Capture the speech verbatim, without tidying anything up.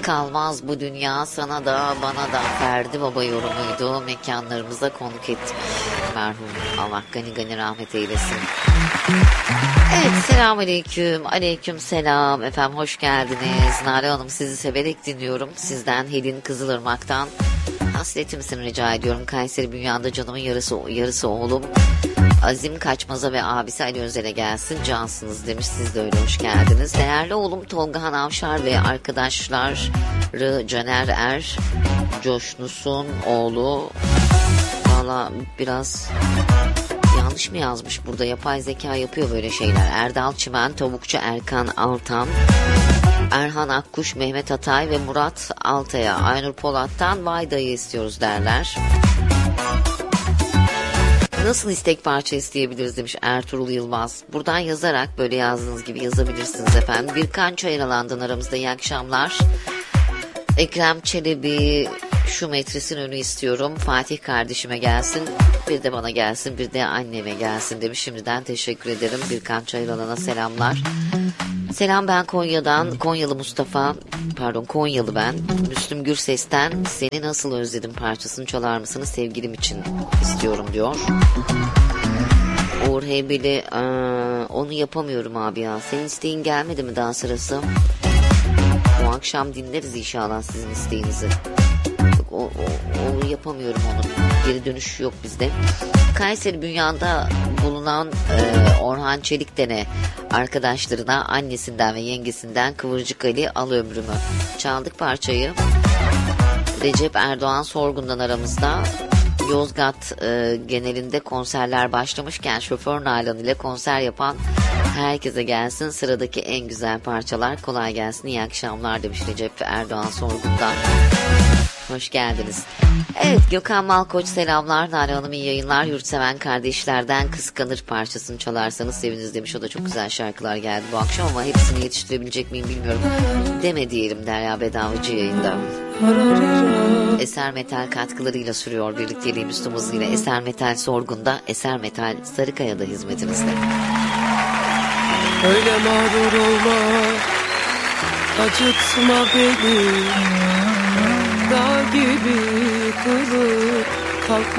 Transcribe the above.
kalmaz bu dünya, sana da bana da. Ferdi Baba yorumuydu. Mekanlarımıza konuk ettik merhum. Allah gani gani rahmet eylesin. Evet, selamünaleyküm. Aleyküm selam efendim, hoş geldiniz. Nare Hanım, sizi severek dinliyorum. Sizden Helin Kızılırmak'tan hasretimsin rica ediyorum. Kayseri Bünyan'da canımın yarısı, yarısı oğlum Azim Kaçmaz'a ve abisi Ali Özel'e gelsin. Cansınız demiş. Siz de öyle, hoş geldiniz. Değerli oğlum Tolgahan Avşar ve arkadaşları Caner Er, Coşnus'un oğlu. Valla biraz yanlış mı yazmış burada? Yapay zeka yapıyor böyle şeyler. Erdal Çimen, Tavukçu Erkan Altan, Erhan Akkuş, Mehmet Atay ve Murat Altay'a Aynur Polat'tan Vay Dayı istiyoruz derler. Nasıl istek parça isteyebiliriz demiş Ertuğrul Yılmaz. Buradan yazarak, böyle yazdığınız gibi yazabilirsiniz efendim. Birkan Çayıralan'dan aramızda iyi akşamlar. Ekrem Çelebi, Şu Metresin Önü istiyorum. Fatih kardeşime gelsin. Bir de bana gelsin, bir de anneme gelsin demiş. Şimdiden teşekkür ederim. Birkan Çayıralan'a selamlar. Selam, ben Konya'dan. Konyalı Mustafa, pardon Konyalı ben. Müslüm Gürses'ten Seni Nasıl Özledim parçasını çalar mısınız sevgilim için istiyorum diyor. Uğur Heybeli, onu yapamıyorum abi ya. Senin isteğin gelmedi mi daha sırası? Bu akşam dinleriz inşallah sizin isteğinizi. O, o, o yapamıyorum onu. Geri dönüş yok bizde. Kayseri Bünyan'da bulunan e, Orhan Çelikden'e arkadaşlarına, annesinden ve yengesinden Kıvırcık Ali Al Ömrümü çaldık parçayı. Recep Erdoğan Sorgun'dan aramızda. Yozgat e, genelinde konserler başlamışken Şoför Nalan ile konser yapan herkese gelsin. Sıradaki en güzel parçalar, kolay gelsin, iyi akşamlar demiş Recep Erdoğan Sorgun'dan. Hoş geldiniz. Evet, Gökhan Malkoç selamlar. Nare Hanım iyi yayınlar. Yurtseven kardeşlerden Kıskanır parçasını çalarsanız seviniriz demiş. O da çok güzel şarkılar geldi bu akşam ama hepsini yetiştirebilecek miyim bilmiyorum. Deme diyelim Derya Bedavacı yayında. Eser Metal katkılarıyla sürüyor birlikteliğim üstüm hızıyla. Eser Metal Sorgun'da, Eser Metal Sarıkaya'da hizmetinizde. Öyle mağdur olma, acıtma beni, dağ gibi kılıp kalkma.